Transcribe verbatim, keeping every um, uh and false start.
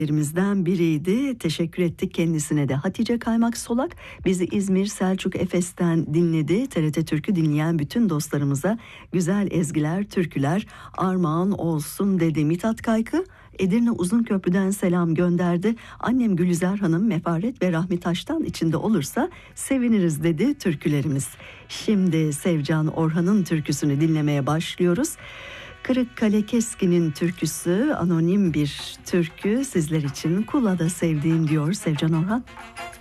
Lerimizden biriydi. Teşekkür ettik kendisine de. Hatice Kaymak Solak bizi İzmir Selçuk Efes'ten dinledi. T R T Türk'ü dinleyen bütün dostlarımıza güzel ezgiler, türküler armağan olsun dedi. Mithat Kaykı Edirne Uzunköprü'den selam gönderdi. Annem Gülizar Hanım Mefaret ve Rahmi Taş'tan içinde olursa seviniriz dedi türkülerimiz. Şimdi Sevcan Orhan'ın türküsünü dinlemeye başlıyoruz. Kırıkkale Keskin'in türküsü, anonim bir türkü sizler için. Kula da sevdiğim diyor Sevcan Orhan.